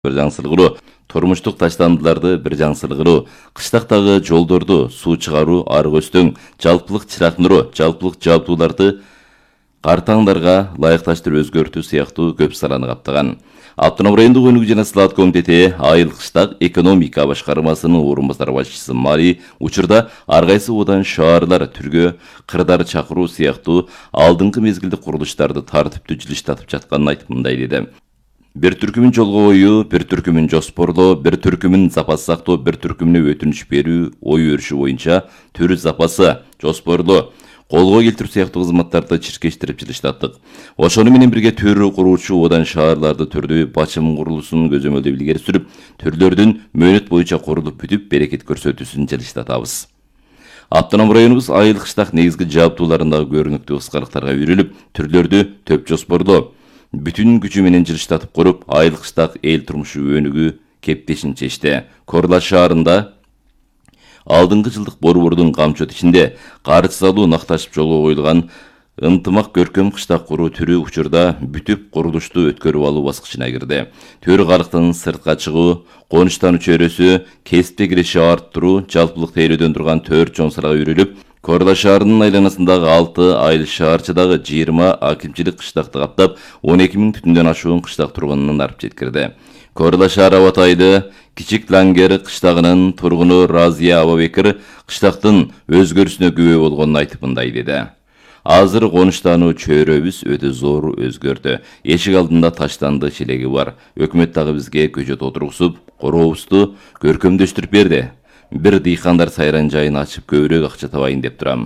bir жаңсыргыруу, турмуштук таштандыларды бир жаңсыргыруу, кыштактагы жолдорду суу чыгаруу, арык өстөң, жалпылык чырак нуру, жалпылык жабдууларды картаңдарга ылайыкташтырып өзгөртүү сыяктуу көп саланы каптаган. Автоном райондук өнүгүү жана сылаат комитети Айыл кыштак экономика башкармасынын орун басары башчысы Мари учурда ар кайсы одан шаарлар түргө кырдар чакыруу сыяктуу алдыңкы мезгилдик курулуштарды тартиптүү жылыштатып жатканын айтып мындай деди. Bir türkümün жолго коюу, bir türkümün жоспорлоо, bir türkümün запас сактоо, bir türkümүнө өтүнүч берүү, ой өрүшү боюнча төрү запасы, жоспорлоо, колго келтирүү сыяктуу кызматтарды чиркештирип жылыштаттык. Ошону менен бирге төрү куруучу одан шаарларды түрдүү бачым курулуусун көзөмөлдөп илгери сүрүп, төрлөрдүн мөөнөт боюнча курулуп бүтүп, берекет көрсөтүүсүн жылыштатабыз. Автоном районубуз айыл кыштак негизги жабдууларындагы көрүнүктүү кыскалыктарга үйрүлүп, түрлөрдү төп жоспорлоо, бүтүн күчү менен жылыштатып куруп, айыл кыштак эл турмушу өнүгүү кептешин чечти. Корлаш шаарында алдыңкы жылдык борбордун камчот ичинде карыз салуу накташып жолго коюлган ынтымак көркөм кыштак куруу түрү учурда бүтүп курулушту өткөрүп алуу баскычына кирди. Төр карыктын сыртка чыгуу, конуштан чөйрөсү, кесипте кириши арттыруу, жалпылык тейлөөдөн турган 4 чоң сарайга үйрүлүп, Корла шаарынын айланасындагы 6 айыл шаарчыдагы 20 акимчилик кыштакты каптап, 12 000 түтүндөн ашуун кыштак тургунун арып жеткирди. Корла шаар Абатайды Кичик Лангер кыштагынын тургуну Разия Абабекир кыштактын өзгөрүшүнө күбө болгонун айтып мындай деди. Азыр конуштануу чөйрөбүз өтө зор өзгөрдү. Эшик алдында таштанды челеги бар. Өкмөт дагы бизге көчөт отургузуп, корообузду көркөмдөштүрүп берди. Bir dıykanlar sayran жайын açıp көбүрөөк акча табайын деп турам.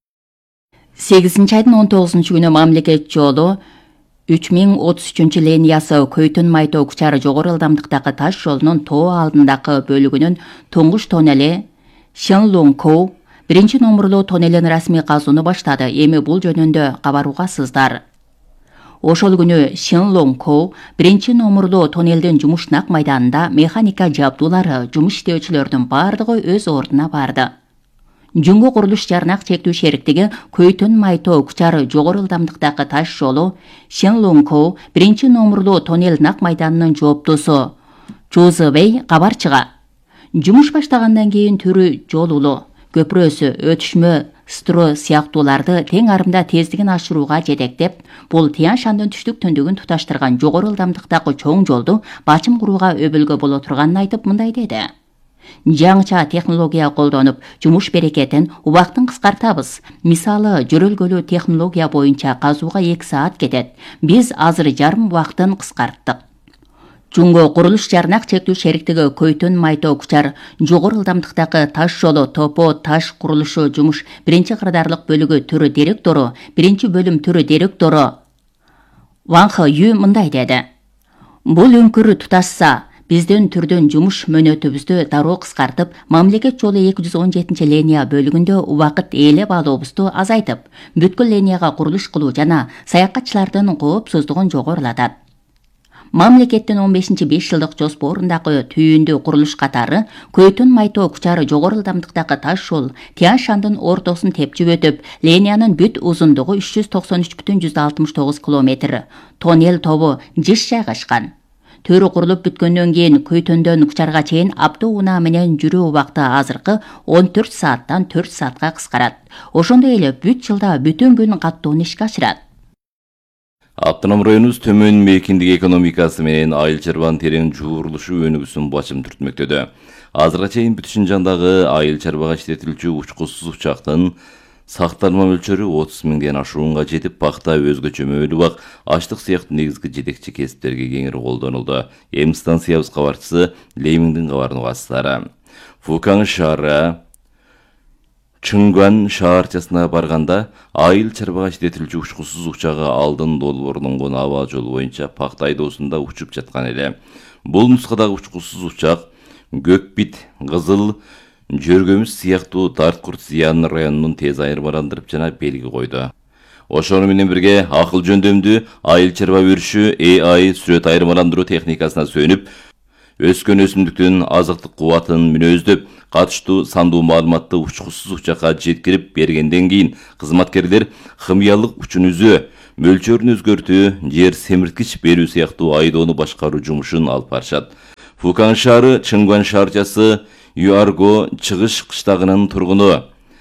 8 айдын 19 күнү мамлекет жолу 3033 линиясы Көйтүн Майтоо Кучары жогору ылдамдыктагы таш жолунун тоо алдындагы бөлүгүнүн туңгуч тоннели Шенлонгкоу биринчи номерлуу тоннелин расмий казууну баштады. Эми бул жөнүндө кабаруугасыздар. Ошол күнү Шенлонгкоу биринчи номерлуу тоннелдин жумуш нак майданында механика жабдуулары жумуш иштөөчүлөрдүн бардыгы өз ордуна барды. Жөнгө курулуш жарнак чектүү шериктиги Көйтүн Майтоо Кучары жогору ылдамдыктагы таш жолу Шенлонгкоу биринчи номерлуу тоннел нак майданынын жооптусу Чузы Вэй кабарчыга. Жумуш баштагандан кийин түрү жолулу, көпүрөсү, өтүшмө, стро сыяктууларды тең арымда тездигин ашырууга жетектеп, бул Тиян Шандын түштүк түндүгүн туташтырган жогору ылдамдыктагы чоң жолду бачым курууга өбөлгө боло турганын айтып мындай деди. Жаңыча технология колдонуп, жумуш берекетин, убактын кыскартабыз. Мисалы, жөрөлгөлүү технология боюнча казууга 2 саат кетет. Биз азыр жарым убактын кыскарттык. Жөнгө курулуш жарнак чектүү шериктиги Көйтүн Майтоо Кучар жогору ылдамдыктагы таш жолу топо таш курулушу жумуш биринчи кырдаарлык бөлүгү түрү директору, биринчи бөлүм түрү директору Ван Хэ Ю мындай деди. Бул өңкүрү туташса, биздин түрдүн жумуш мөөнөтүбүздү дароо кыскартып, мамлекет жолу 217 линия бөлүгүндө убакыт ээлеп алуубузду азайтып, бүткүл линияга курулуш кылуу жана саякатчылардын коопсуздугун жогорулатат. Мамлекеттин 15-5 жылдык жоспорундагы түйүндүү курулуш катары Көйтүн Майтоо Кучары жогору ылдамдыктагы таш жол Тиян Шандын ортосун тепчип өтүп, линиянын бүт узундугу 393,169 км. Тоннел тобу жыш жайгашкан. Төрү курулуп бүткөндөн кийин Көйтөндөн Кучарга чейин автоунаа менен жүрүү убакты азыркы 14 сааттан 4 саатка кыскарат. Ошондой эле бүт жылда бүтүн күн каттоону ишке ашырат. Автоном районубуз төмөн мейкиндик экономикасы менен айыл чарбанын терең жуурулушу өнүгүүсүн бачым түртмөктөдө. Азыркыга чейин бүтүшүн айыл чарбага иштетилчү учкусуз учактын сакталма мөлчөрү 30 000ден ашуунга жетип, пахта өзгөчө мөөлүбак, аштык сыяктуу негизги жетекчи кесиптерге кеңири колдонулду. Эми станциябыз кабарчысы Леймиңдин кабарын угасыздар. Фукан шаары Чыңган шаарчасына барганда айыл чарбага иштетилчү учкусуз учагы алдын долбоорлонгон аба жолу боюнча пахта айдоосунда учуп жаткан эле. Бул нускадагы учкусуз учак көкбит, кызыл, жөргөмүз сыяктуу тарткурт зыянын районунун тез айырмаландырып жана белги койду. Ошону менен бирге акыл жөндөмдүү айыл чарба өрүшү AI сүрөт айырмаландыруу техникасына сүйөнүп, өскөн өсүмдүктүн азыктык кубатын мүнөздөп, катыштуу сандуу маалыматты учкусуз учакка жеткирип бергенден кийин кызматкерлер химиялык учун үзүү, мөлчөрүн өзгөртүү, жер семирткич берүү сыяктуу айдоону башкаруу жумушун алып барышат. Фукан шаары Чыңгван шаарчасы Юарго чыгыш кыштагынын тургуну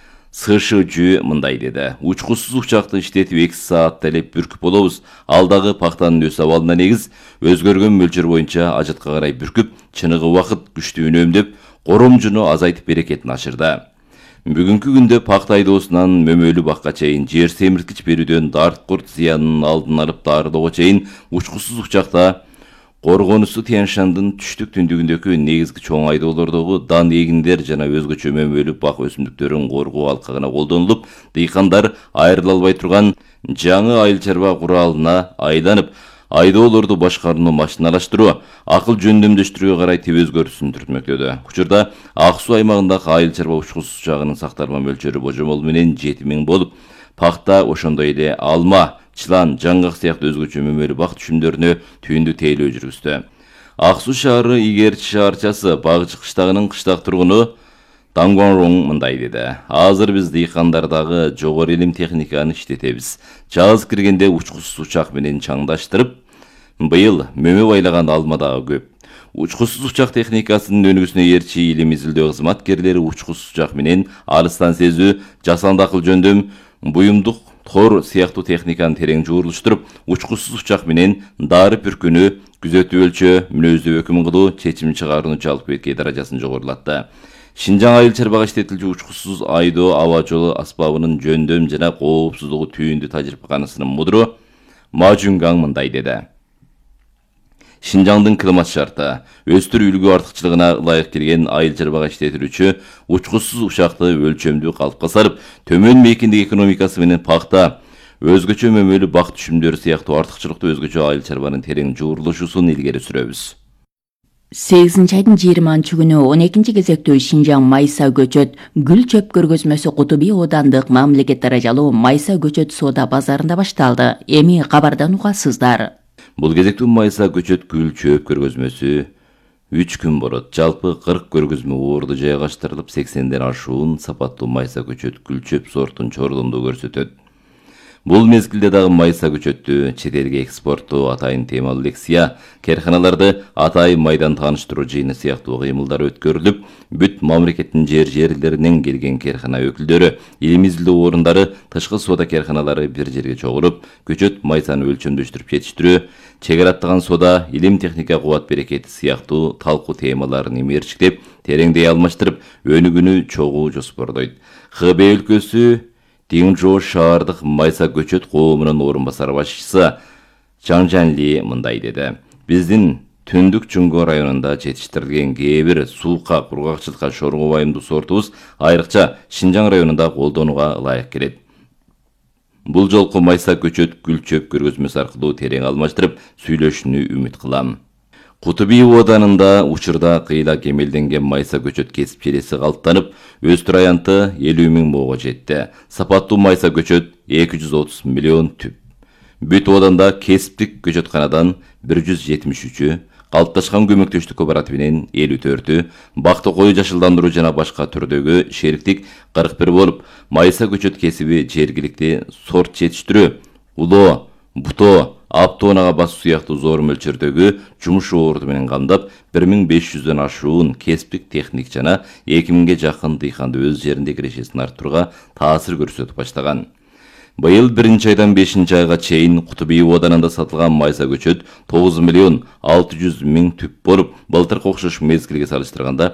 СШЖ мындай деди. Учкусуз учакты иштетип 2 саатта эле бүркүп болобуз. Алдагы пактанын өс абалына негиз өзгөргөн мөлчөр боюнча ажытка карай бүркүп, чыныгы убакыт күчтү үнөмдөп, коромжуну азайтып берекетин ашырды. Бүгүнкү күндө пакта айдоосунан мөмөлүү бакка чейин жер семирткич берүүдөн дарткурт зыянынын алдын алып даарылоого чейин учкусуз учакта Коргонусу Тянь-Шандын түштүк түндүгүндөгү негизги чоң айдоолордогу дан эгиндер жана өзгөчө мөмөлүү бак өсүмдүктөрүн коргоо алкагына колдонулуп, дыйкандар айрыла албай турган жаңы айыл чарба куралына айланып, айдоолорду башкарууну машиналаштыруу, акыл жөндөмдөштүрүүгө карай теп өзгөрүүсүн түртмөктөдү. Учурда Ак суу аймагындагы айыл чарба учкусуз учагынын сакталма мөлчөрү божомол менен 7000 болуп, пакта ошондой эле алма, чылан, жаңгак сыяктуу өзгөчө мөмөлүү бак түшүмдөрүнө түйүндү тейлөө жүргүздү. Ак суу шаары Игерчи шаарчасы Багчы кыштагынын кыштак тургуну Дангонрон мындай деди. Азыр биз дыйкандардагы жогору илим техниканы иштетебиз. Жаз киргенде учкусуз учак менен чаңдаштырып, быйыл мөмө байлаган алма дагы көп. Учкусуз учак техникасынын өнүгүүсүнө эрчи илим изилдөө кызматкерлери учкусуз учак менен алыстан сезүү, жасанды акыл жөндөм, буюмдук тор сыяктуу техниканы терең жуурулуштуруп, учкусуз учак менен дары пүркүнү күзөтүү өлчөө, мүнөздөө өкүм кылуу, чечим чыгарууну жалпы бетке даражасын жогорулатты. Шинжаң айыл чарбага иштетилчү учкусуз айдоо аба жолу аспабынын жөндөм жана коопсуздугу түйүндү тажрыйбаканасынын мудру Ма Жунгаң мындай деди. Шинжаңдын климат шарты, өстүр үлгү артыкчылыгына ылайык келген айыл чарбага иштетилүүчү учкусуз учакты өлчөмдүү калыпка салып, төмөн мейкиндик экономикасы менен пакта, өзгөчө мөмөлүү бак түшүмдөрү сыяктуу артыкчылыктуу өзгөчө айыл чарбанын терең жуурулушусун илгери сүрөбүз. 8 айдын 20 күнү 12 кезектөө Шинжаң майса көчөт гүл чөп көргөзмөсү Кутуби оодандык мамлекет даражалуу майса көчөт соода базарында башталды. Эми кабардан угасыздар. Бул кезектүү майса көчөт гүл чөп көргөзмөсү 3 күн болот. Жалпы 40 көргөзмө орду жайгаштырылып, 80ден ашуун сапаттуу майса көчөт гүл чөп сортун чордомдо көрсөтөт. Бул мезгилде дагы майса көчөттү чет элге экспорттоо атайын темалуу лекция, керканаларды атайын майдан тааныштыруу жыйыны сыяктуу кыймылдар өткөрүлүп, бүт мамлекеттин жерлеринен келген керкана өкүлдөрү, илим изилдөө орундары, тышкы соода керканалары бир жерге чогулуп, көчөт майсаны өлчөмдөштүрүп жетиштирүү, чегара аттаган соода, илим техника кубат берекети сыяктуу талкуу темаларын имерчиктеп, тереңдей алмаштырып, өнүгүүнү чогуу жоспордойт. Хэбэй өлкөсү Динжо шаардык майса көчөт коомунун орун басар башчысы Чаң Жанли мындай деди. Биздин Түндүк Чуңго районунда жетиштирилген кээ бир суукка, кургакчылыкка шорго байымдуу сортубуз айрыкча Шинжаң районунда колдонууга ылайык келет. Бул жолку майса көчөт гүл чөп көргөзмөсү аркылуу терең алмаштырып сүйлөшүүнү үмүт кылам. Кутуби оодарында учурда кыйла кемелденген майса көчөт кесип желеси калыптанып, өз траянты 50.000 моого жетти. Сапаттуу майса көчөт 230 миллион түп. Бүт ооданда кесиптик көчөтканадан 173-ү, калыпташкан көмөктөштүк кооперативинен 54-ү, бакты кою жашылдандыруу жана башка түрдөгү шериктик 41 болуп, майса көчөт кесиби жергиликти сорт жетиштирүү, улоо, буто, аптоонага басуу сыяктуу зор мөлчөрдөгү жумуш орду менен камдап, 1500дөн ашуун кесиптик техник жана 2000ге жакын дыйканды өз жеринде кирешесин арттырууга таасир көрсөтүп баштаган. Быйыл 1-айдан 5-айга чейин Кутуби оодарында сатылган майса көчөт 9.600.000 түп болуп, былтыркы окшош мезгилге салыштырганда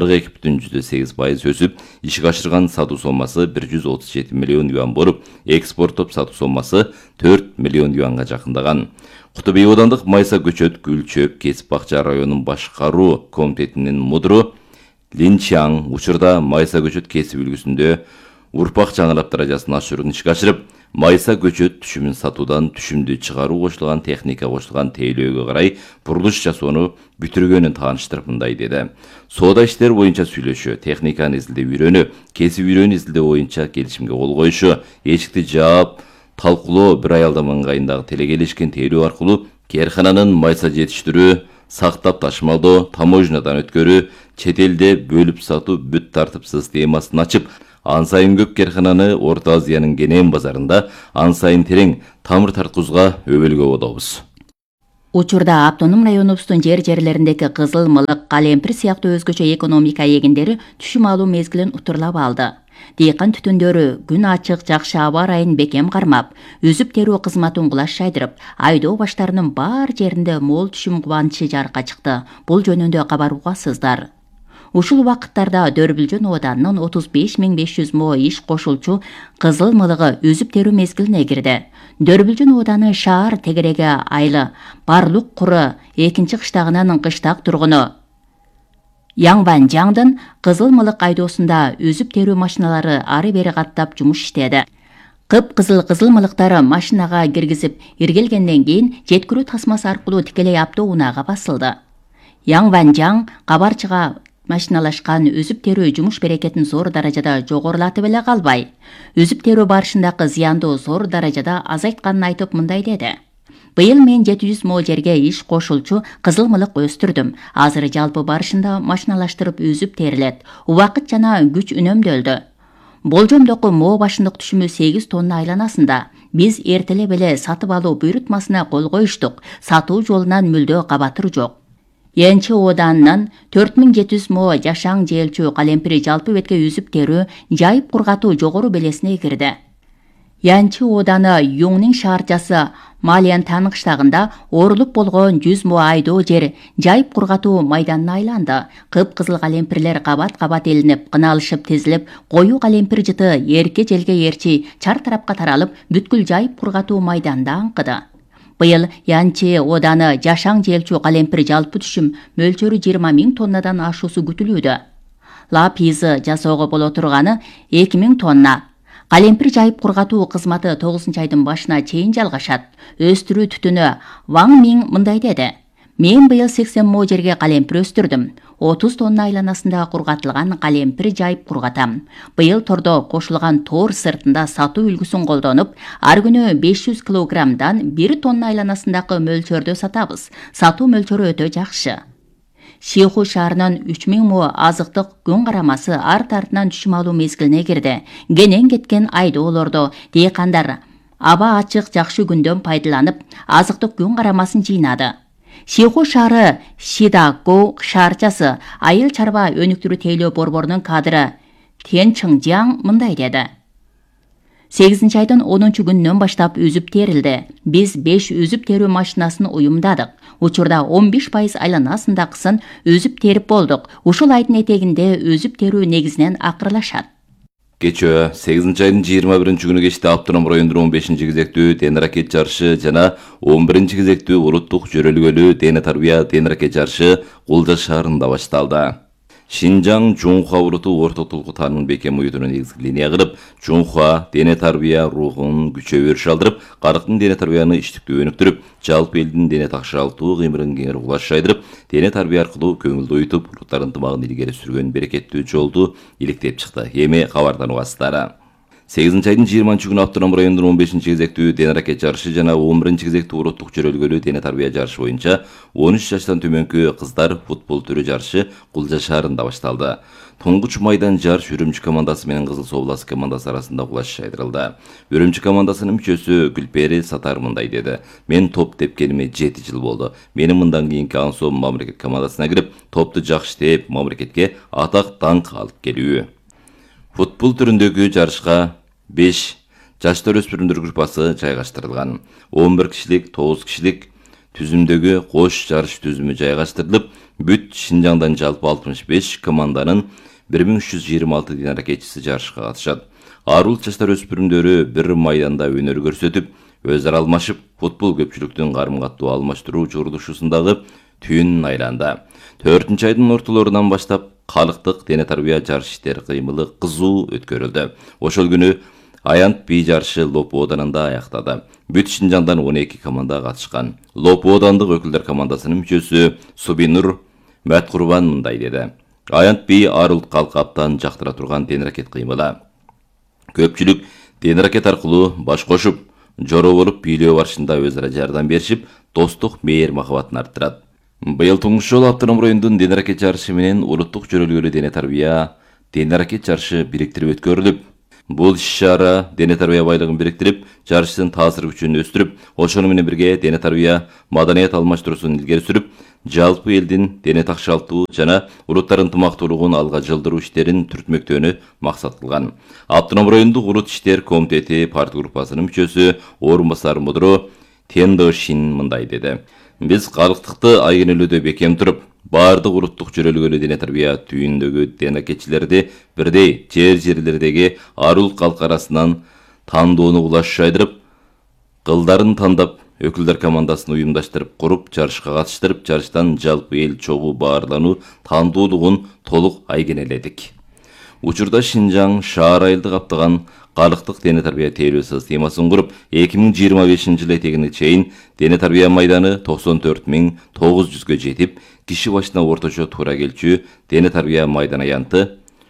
42,8% өсүп, ишке ашырган сатуу соммасы 137 миллион юан болуп, экспорттоп сатуу соммасы 4 миллион юанга жакындаган. Кутуби оодандык майса көчөт гүл чөп кесип бакча районунун башкаруу комитетинин мудру Лин Чаң учурда майса көчөт кесип үлгүсүндө урпак жаңылап даражасын ашырууну ишке ашырып, майса көчөт түшүмүн сатуудан түшүмдү чыгаруу кошулган техника кошулган тейлөөгө карай курулуш жасоону бүтүргөнүн тааныштырып мындай деди. Соода иштер боюнча сүйлөшүү, техниканы изилдеп үйрөнүү, кесип үйрөнүү изилдөө боюнча келишимге кол коюшу, эшикти жаап, талкуулоо бир аялдам ыңгайындагы телекелешкен тейлөө аркылуу керкананын майса жетиштирүү, сактап ташымалдоо, таможнядан өткөрүү, чет элде бөлүп сатуу бүт тартып системасын ачып, ан сайын көп керхананы Орта Азиянын кенен базарында ан сайын терең тамыр тарткузга өбөлгө бодобуз. Учурда автоном районубуздун жерлериндеги кызыл мылык, калемпир сыяктуу өзгөчө экономика эгиндери түшүм алуу мезгилин утурлап алды. Дыйкан түтүндөрү күн ачык, жакшы аба ырайын бекем кармап, үзүп терүү кызматын кулаш жайдырып, айдоо баштарынын бар жеринде мол түшүм кубанычы жарыкка чыкты. Бул жөнүндө кабар угасыздар. Ушул убакыттарда Дөрбүлжөн ооданынын 35.500 мо иш кошулчу кызыл мылыгы үзүп терүү мезгилине кирди. Дөрбүлжөн ооданы шаар тегереге айлы Барлык куры 2-кыштагынын кыштак тургуну Яңбан Жаңдын кызыл мылык айдоосунда үзүп терүү машиналары ары бери каттап жумуш иштеди. Кызыл мылыктары машинага киргизип иргелгенден кийин жеткирүү тасмасы аркылуу тикелей автоунаага басылды. Яңбан Жаң кабарчыга машиналашкан үзүп терүү жумуш берекетин зор даражада жогорулатып эле калбай, үзүп терүү барышындагы зыянды зор даражада азайтканын айтып мындай деди. Быйыл мен 700 мо жерге иш кошулчу кызыл мылык өстүрдүм. Азыр жалпы барышында машиналаштырып үзүп терилет. Убакыт жана күч үнөмдөлдү. Болжомдоку мо башындык түшүмү 8 тонна айланасында. Биз эртелеп эле сатып алуу буйрутмасына кол коюштук. Сатуу жолунан мүлдө кабатыр жок. Янчы ооданынан 4700 мо жашаң жээлчү калемпири жалпы бетке үзүп терүү, жайып кургатуу жогору белесине кирди. Янчы ооданы Юңнин шаарчасы Малиянтан кыштагында орулуп болгон 100 мо айдоо жер жайып кургатуу майданына айланды. Кыпкызыл калемпирлер кабат-кабат илинип, кыналышып тизилип, коюу калемпир жыты эрке желге эрчи чар тарапка таралып, бүткүл жайып кургатуу майданда аңкыды. Быйыл Янчы ооданы жашаң жээлчү калемпир жалпы түшүм мөлчөрү 20 000 тоннадан ашуусу күтүлүүдө. Лапизы жасоого боло турганы 2000 тонна. Калемпир жайып кургатуу кызматы 9-айдын башына чейин жалгашат. Өстүрүү түтүнү Ваң Миң мындай деди. Мен быйыл 80 мо жерге калемпир өстүрдүм. 30 тонна айланасында кургатылган калемпир жайып кургатам. Быйыл тордо кошулган тор сыртында сатуу үлгүсүн колдонуп, ар күнү 500 килограммдан 1 тонна айланасындагы мөлчөрдө сатабыз. Сатуу мөлчөрү өтө жакшы. Шиху шаарынын 3000 мо азыктык күн карамасы арт артынан түшүм алуу мезгилине кирди. Кенен кеткен айдоолордо дыйкандар аба ачык жакшы күндөн пайдаланып, азыктык күн карамасын жыйнады. Шиху шаары Шидаку шаарчасы айыл чарба өнүктүрүү тейлөө борборунун кадры Тен Чыңжаң мындай деди. 8-айдын 10-күнүнөн баштап үзүп терилди. Биз 5 үзүп терүү машинасын уюмдадык. Учурда 15% айланасындагысын үзүп терип болдук. Ушул айдын этегинде үзүп терүү негизинен акырлашат. Кечөө 8-айдын 21-күнү кечте Автоном районунун 15-кезектүү дене ракет жарышы жана 11-кезектүү улуттук жөрөлгөлүү дене тарбия дене ракет жарышы Кулжа шаарында башталды. Шинжаң Жунхуа уруту орток толку таанын бекем уютунун негизги линия кылып, Жунхуа дене тарбия рухун күчөп өрүш алдырып, карыктын дене тарбияны иштиктүү өнүктүрүп, жалпы элдин дене такшалтуу кыймылын кеңири кулаш жайдырып, дене тарбия аркылуу көңүлдү оютуп, уруттар ынтымагын илгери сүргөн берекеттүү жолду иликтеп чыкты. Эми кабардан угасыздар. 8-айдын 20-күнү Автоном районунун 15-кезектүү дене ракет жарышы жана 11-кезектүү улуттук жөрөлгөлүү дене тарбия жарышы боюнча 13 жаштан төмөнкү кыздар футбол түрү жарышы Кулжа шаарында башталды. Тоңгуч майдан жарыш Үрүмчү командасы менен Кызыл Соолас командасы арасында кулаш жайдырылды. Үрүмчү командасынын мүчөсү Гүлпери Сатар мындай деди. Мен топ тепкениме 7 жыл болду. Менин мындан кийинки ансом мамлекет командасына кирип, топту жакшы теп, мамлекетке атак даңк алып келүү. Футбол түрүндөгү жарышка 5 жаштар өспүрүмдөр группасы жайгаштырылган. 11 кишилик, 9 кишилик түзүмдөгү кош жарыш түзүмү жайгаштырылып, бүт Шинжаңдан жалпы 65 команданын 1326 дене ракетчиси жарышка катышат. Арул жаштар өспүрүмдөрү бир майданда өнөр көрсөтүп, өз ара алмашып, футбол көпчүлүктүн карым-каттуу алмаштыруу журулушусундагы түйүнүн айланды. 4-айдын ортолорунан баштап халыктык дене тарбия жарыш иштери кыймылы кызуу өткөрүлдү. Ошол күнү Аянт би жарышы Лопу оданында аяктады. Бүт Шинжаңдан 12 команда катышкан. Лопу одандык өкүлдөр командасынын мүчөсү Субинур Мәткурбан мындай деди. Аянт би арул калкаптан жактыра турган дене ракет кыймылы. Көпчүлүк дене ракет аркылуу баш кошуп, жороо болуп бийлөө барышында өз ара жардам беришип, достук мейир махабатын арттырат. Быйыл туңуш жолу Автоном районунун дене ракет жарышы менен улуттук жөрөлгөлүү дене тарбия дене аракет жарышы бириктирип өткөрүлүп, бул иш-чара дене тарбия байлыгын бириктирип, жарыштын таасир күчүн өстүрүп, ошону менен бирге дене тарбия маданият алмаштыруусун илгери сүрүп, жалпы элдин дене такшалтуу жана улуттар ынтымактуулугун алга жылдыруу иштерин түртмөктөөнү максат кылган. Автоном райондук улут иштер комитети партия группасынын мүчөсү, орун басар мудуру Тендо Шин мындай деди. Биз калктыкты айгинелөөдө бекем туруп, бардык улуттук жөрөлгөлүү дене тарбия түйүндөгү дене аракетчилерди бирдей жерлердеги ар улут калк арасынан тандоону улаш жайдырып, кылдарын тандап, өкүлдөр командасын уюмдаштырып куруп, жарышка катыштырып, жарыштан жалпы эл чогуу баарлануу тандоолугун толук айгинеледик. Учурда Шинжаң шаар айылды каптаган калктык дене тарбия тейлөө системасын куруп, 2025 жыл этегине чейин дене тарбия майданы 94.900гө жетип, киши башына орточо туура келчү дене тарбия майдан аянты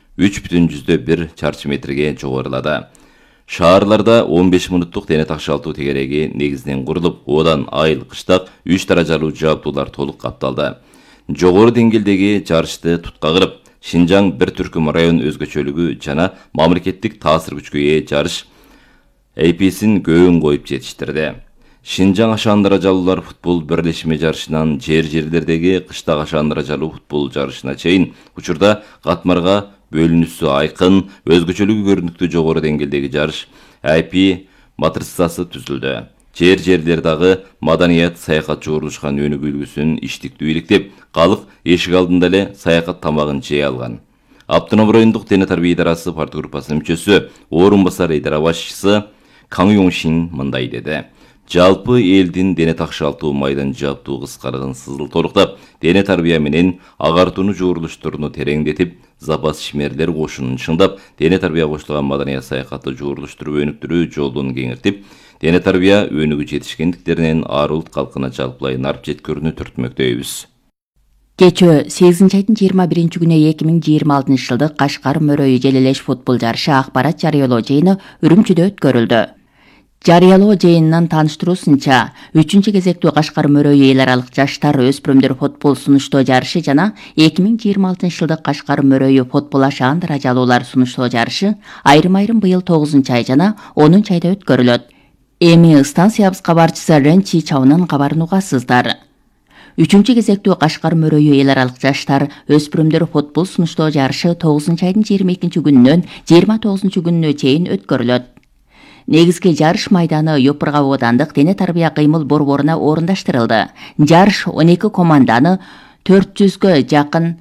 3,1 чарчы метрге жогорулады. Шаарларда 15 мүнөттүк дене такшалтуу тегереги негизинен курулуп, одан айыл, кыштак 3 даражалуу жабдуулар толук капталды. Жогору деңгээлдеги жарышты тутка кылып, Шинжаң бир түркүм район өзгөчөлүгү жана мамлекеттик таасир күчкө ээ жарыш APSин көбүн коюп жетиштирди. Шинжаң ашаан даражалуулар футбол бирлешме жарышынан жерлердеги кыштак ашаан даражалуу футбол жарышына чейин учурда катмарга бөлүнүүсү айкын, өзгөчөлүгү көрүнүктүү жогору деңгээлдеги жарыш IP матрицасы түзүлдү. Жерлер дагы маданият саякат жогорулушкан өнүгүү үлгүсүн иштиктүү иликтеп, калк эшик алдында эле саякат тамагын жей алган. Автоном райондук дене тарбия идарасы партия группасынын мүчөсү, орун басар идара башчысы Каң Йоңшин мындай деди. Жалпы элдин дене такшалтуу майдан жаптуу кыскарган сызыл толуктап, дене тарбия менен агартууну жогорулуштуруну тереңдетип, запас ишмерлер кошунун чыңдап, дене тарбия кошулган маданият саякатты жогорулуштуруп өнүктүрүү жолун кеңиртип, дене тарбия өнүгүү жетишкендиктеринен ар улут калкына жалпылай нарп жеткөрүүнү түртмөктөйбүз. Кечөө 8 айдын 21 күнү 2026 жылдык Кашкар Мөрөйү желелеш футбол жарышы акпарат жарыялоо жыйыны Үрүмчүдө өткөрүлдү. Жарыялоо жыйынынан тааныштыруусунча, 3-кезектүү Кашкар Мөрөйү эл аралык жаштар өспүрүмдөр футбол сунуштоо жарышы жана 2026 жылдык Кашкар Мөрөйү футбол ашаан даражалуулар сунуштоо жарышы айрым-айрым быйыл 9-ай жана 10-айда өткөрүлөт. Эми станциябыз кабарчысы Ренчи Чаунун кабарын угасыздар. 3-кезектүү Кашкар Мөрөйү эл аралык жаштар өспүрүмдөр футбол сунуштоо жарышы 9-айдын 22 күнүнөн 29 күнүнө чейин өткөрүлөт. Негизги жарыш майданы Йопурга оодандык дене тарбия кыймыл борборуна орундаштырылды. Жарыш 12 команданы 400гө жакын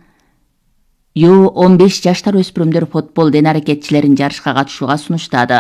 U15 жаштар өспүрүмдөр футбол дене аракетчилерин жарышка катышууга сунуштады.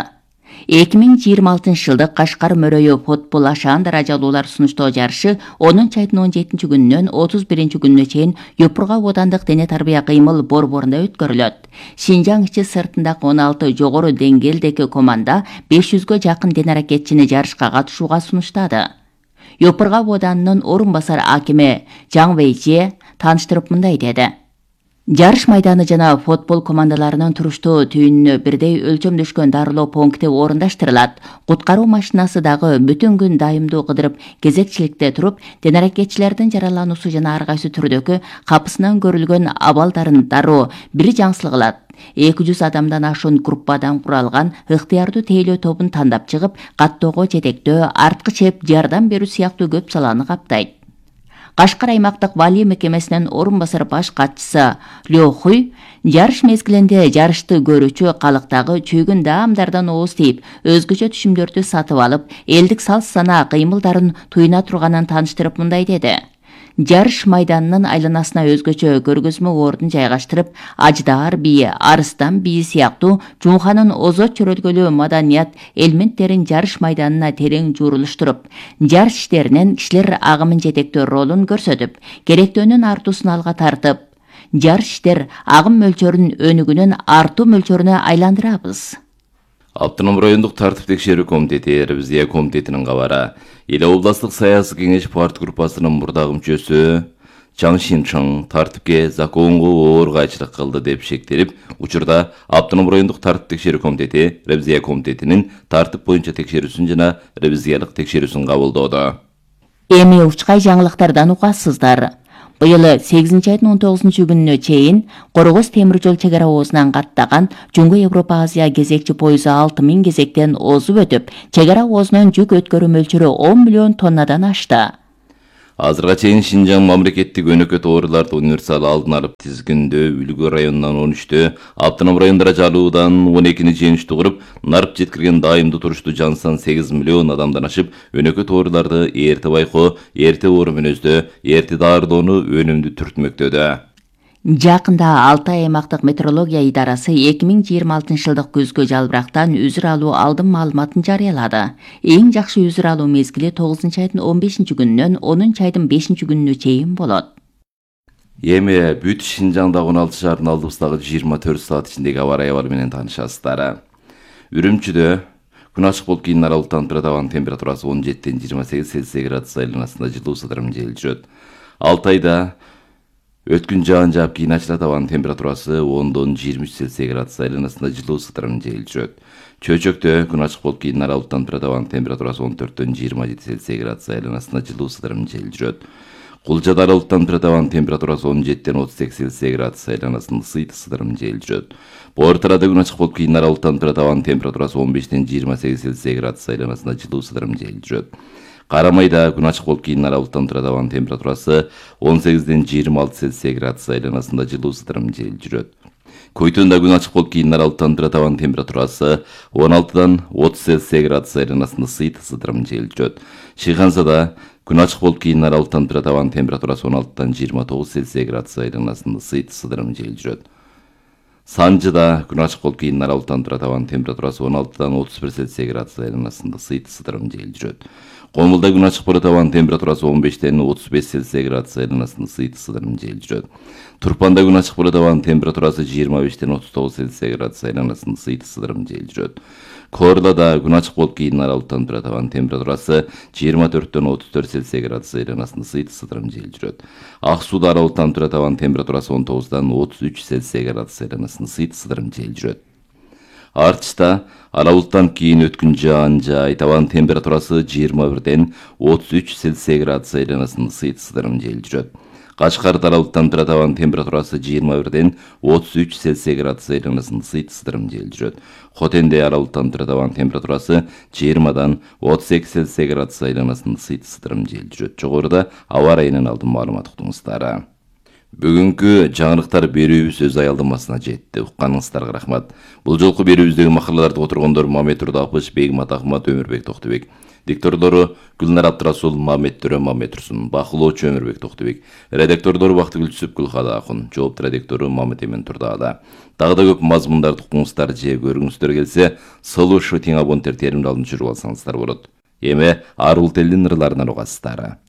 2026 жылдык Кашкар Мөрөйү футбол ашаан даражалуулар сунуштоо жарышы 10-айдын 17 күнүнөн 31 күнүнө чейин Йопурга оодандык дене тарбия кыймыл борборунда өткөрүлөт. Шинжаң ичи сыртындагы 16 жогору деңгээлдеги команда 500гө жакын дене аракетчини жарышка катышууга сунуштады. Йопурга оодандын орун басар акими Жаң Вэйже тааныштырып мындай деди. Жарыш майданы жана футбол командаларынын туруштуу түйүнүнө бирдей өлчөмдөшкөн дарылоо пункти орундаштырылат. Куткаруу машинасы дагы бүтүн күн дайымдуу кыдырып, кезекчиликте туруп, дене аракетчилердин жаралануусу жана ар кайсы түрдөгү капысынан көрүлгөн абалдарын дароо бир жаңсыл кылат. 200 адамдан ашуун группадан куралган ыктыярдуу тейлөө тобун тандап чыгып, каттоого жетектөө, арткы чеп, жардам берүү сыяктуу көп саланы каптайт. Кашкар аймактык Вали мекемесинин орун басар баш катчысы Лё Хуй жарыш мезгилинде жарышты көрүүчү калктагы чүйгүн даамдардан ооз тийип, өзгөчө түшүмдөрдү сатып алып, элдик салт санаа кыймылдарын туйуна турганын тааныштырып мындай деди. Жарыш майданынын айланасына өзгөчө көргөзмө ордун жайгаштырып, Аждаар бийи, Арыстан бийи сыяктуу Жумханын озот чөрөлгөлүү маданият элементтерин жарыш майданына терең жуурулуштуруп, жарыш иштеринен кишилер агымын жетектөө ролун көрсөтүп, керектөөнүн артуусун алга тартып, жарыш иштер агым мөлчөрүн өнүгүүнүн артуу мөлчөрүнө айландырабыз. Автоном райондук тартип текшерүү комитети Ревизия комитетинин кабары. Эл областтык саясий кеңеш партия группасынын мурдагы мүчөсү Чаң Шинчың тартипке законго оор кайчылык кылды деп шектелип, учурда Автоном райондук тартип текшерүү комитети Ревизия комитетинин тартип боюнча текшерүүсүн жана ревизиялык текшерүүсүн кабылдоодо. Эми учкай жаңылыктардан угасыздар. Быйыл 8 айдын 19 күнүнө чейин Коргоз темир жол чек ара оозунан каттаган Жөнгө Европа Азия кезекчи пойызы 6000 кезектен озуп өтүп, чек ара оозунан жүк өткөрүү мөлчөрү 10 миллион тоннадан ашты. Азырга чейин Шинжаң мамлекеттик өнөкөт ооруларды универсал алдын алып тизгиндөө Үлгү районунан 13тө, Аптанам райондора жалуудан 12-ни жеңиштүү куруп, нарып жеткирген дайымдуу туруштуу жан сан 8 миллион адамдан ашып, өнөкөт ооруларды эрте байкоо, эрте оору мүнөздөө, эрте даарылоону өнүмдүү түртмөктөдө. Жакында Алтай аймактык метеорология идарасы 2026 жылдык күзгө жалбырактан үзүр алуу алдын маалыматын жарыялады. Эң жакшы үзүр алуу мезгили 9 айдын 15 күнүнөн 10 айдын 5 күнүнө чейин болот. Эми бүт Шинжаңда 16 шаардын алдыбыздагы 24 саат ичиндеги аба ырайы менен таанышасыздар. Үрүмчүдө күн ачык болуп кийин аралык табан температурасы 17-ден 28 Цельсий градус айланасында жылуу сыдырым жел жүрөт. Алтайда өткүн жаан жаап кийин ачыла табан температурасы 10-дон 23 Цельсий градус айланасында жылуу сыдырым жел жүрөт. Чөйчөктө күн ачык болуп кийин аралык табан температурасы 14-дөн 27 Цельсий градус айланасында жылуу сыдырым жел жүрөт. Кулжада аралык табан температурасы 17-ден 38 Цельсий градус айланасында сыдырым жел жүрөт. Бортарада күн ачык болуп кийин аралык табан температурасы 15-ден 28 Цельсий градус айланасында жылуу сыдырым жел жүрөт. Карамайда күн ачык болуп кийин аралык табан температурасы 18-ден 26 Цельсий градус айланасында жылуу сыдырым жел жүрөт. Көйтөндө күн ачык болуп кийин аралык табан температурасы 16-дан 30 Цельсий градус айланасында сыдырым жел жүрөт. Шыйхансада күн ачык болуп кийин аралык табан температурасы 16-дан 29 Цельсий градус айланасында сыдырым жел жүрөт. Санжыда күн ачык болуп кийин аралык табан температурасы 16-дан 31 Цельсий градус айланасында сыдырым жел жүрөт. Комулда күн ачык табан температурасы 15-ден 35 Цельсий градус айланасында сыдырым жел жүрөт. Турпанда күн ачык табан температурасы 25-ден 39 Цельсий градус айланасында сыдырым жел жүрөт. Корлада күн ачык болуп кийин аралык табан температурасы 24-дөн 34 Цельсий градус айланасында сыдырым жел жүрөт. Ак сууда аралык табан температурасы 19-дан 33 Цельсий градус айланасында сыдырым жел жүрөт. Артышта аралыктан кийин өткүн жаан жай табан температурасы 21-ден 33 Цельсий градус айланасында сыдырым жел жүрөт. Кашкарда аралык табан температурасы 21-ден 33 Цельсий градус айланасында сыдырым жел жүрөт. Хотенде аралык табан температурасы 20-дан 32 Цельсий градус айланасында сыдырым жел жүрөт. Жогоруда аба ырайынан алдын маалымат уктуңуздар. Бүгүнкү жаңырыктар берүүбүз өз аялдамасына жетти. Укканыңыздарга рахмат. Бул жолку берүүбүздөгү макалаларды отургондор Мамет Турдапыш, Бегмат Ахмат, Өмүрбек Токтобек. Диктордору Гүлнар Абдрасул, Мамет Төрө, Мамет Турсун. Бакылоочу Өмүрбек Токтобек. Редактордору Бактыгүл Түсүп, Гүлхада Акун. Жоопту редактору Мамет Эмен Турдаада. Дагы да көп мазмундарды укуңуздар же көргүңүздөр келсе, Сылуу Шутинг абоненттер теримди алып жүрүп алсаңыздар болот. Эми арул телдин ырларынан угасыздар.